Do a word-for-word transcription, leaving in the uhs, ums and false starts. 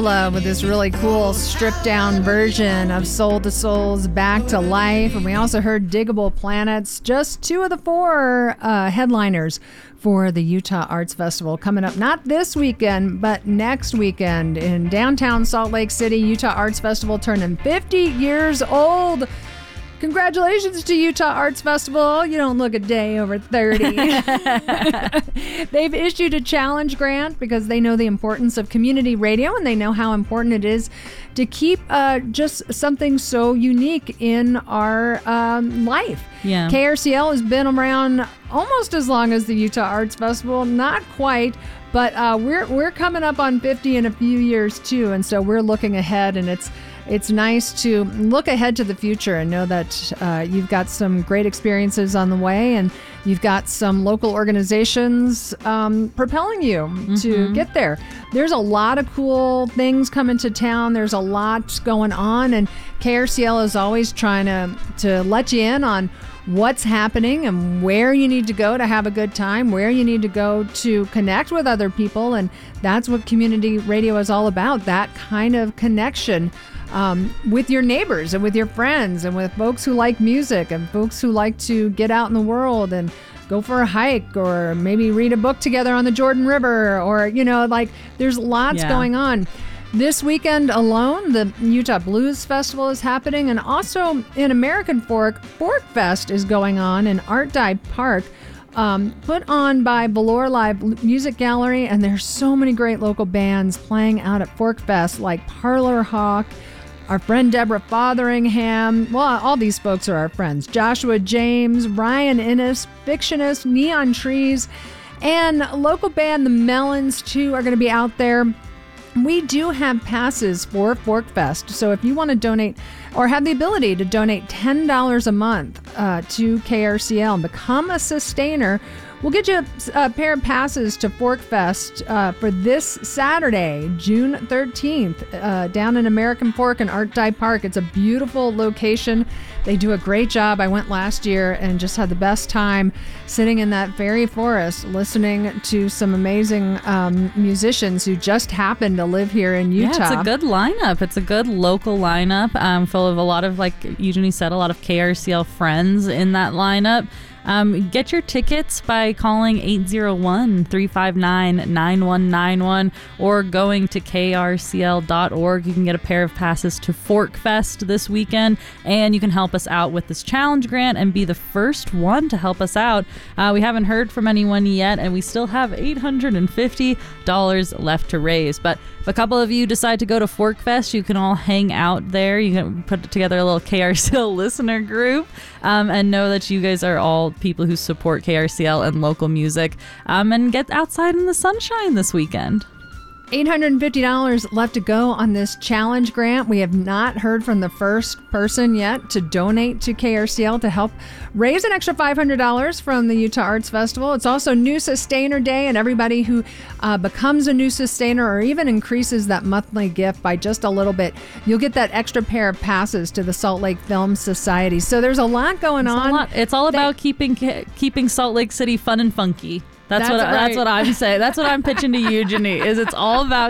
With this really cool stripped down version of Soul to Soul's Back to Life. And we also heard Diggable Planets, just two of the four uh, headliners for the Utah Arts Festival coming up not this weekend, but next weekend in downtown Salt Lake City. Utah Arts Festival turning fifty years old. Congratulations to Utah Arts Festival. You don't look a day over thirty. They've issued a challenge grant because they know the importance of community radio and they know how important it is to keep uh, just something so unique in our um, life. Yeah. K R C L has been around almost as long as the Utah Arts Festival, not quite, but uh, we're we're coming up on fifty in a few years too, and so we're looking ahead, and it's It's nice to look ahead to the future and know that uh, you've got some great experiences on the way and you've got some local organizations um, propelling you mm-hmm. to get there. There's a lot of cool things coming to town. There's a lot going on, and K R C L is always trying to, to let you in on what's happening and where you need to go to have a good time, where you need to go to connect with other people. And that's what community radio is all about, that kind of connection um, with your neighbors and with your friends and with folks who like music and folks who like to get out in the world and go for a hike or maybe read a book together on the Jordan River, or, you know, like there's lots yeah. going on. This weekend alone, the Utah Blues Festival is happening, and also in American Fork, Fork Fest is going on in Art Dye Park, um, put on by Valor Live Music Gallery, and there's so many great local bands playing out at Fork Fest, like Parlor Hawk, our friend Deborah Fotheringham. Well, all these folks are our friends. Joshua James, Ryan Innes, Fictionist, Neon Trees, and local band The Melons, too, are going to be out there. We do have passes for Fork Fest, so if you want to donate or have the ability to donate ten dollars a month uh, to K R C L and become a sustainer, we'll get you a, a pair of passes to Fork Fest uh, for this Saturday, June thirteenth, uh, down in American Fork and Art Dye Park. It's a beautiful location. They do a great job. I went last year and just had the best time sitting in that fairy forest listening to some amazing um, musicians who just happen to live here in Utah. Yeah, it's a good lineup. It's a good local lineup um, full of a lot of, like Eugenie said, a lot of K R C L friends in that lineup. Um, get your tickets by calling eight zero one, three five nine, nine one nine one or going to K R C L dot org. You can get a pair of passes to Fork Fest this weekend, and you can help us out with this challenge grant and be the first one to help us out. Uh, we haven't heard from anyone yet, and we still have eight hundred fifty dollars left to raise. But if a couple of you decide to go to Fork Fest, you can all hang out there. You can put together a little K R C L listener group um, and know that you guys are all people who support K R C L and local music, um, and get outside in the sunshine this weekend. eight hundred fifty dollars left to go on this challenge grant. We have not heard from the first person yet to donate to K R C L to help raise an extra five hundred dollars from the Utah Arts Festival. It's also New Sustainer Day, and everybody who uh, becomes a new sustainer or even increases that monthly gift by just a little bit, you'll get that extra pair of passes to the Salt Lake Film Society. So there's a lot going It's on. A lot. It's all about They- keeping keeping Salt Lake City fun and funky. That's, That's what right. that's what I'm saying. That's what I'm pitching to Eugenie. Is it's all about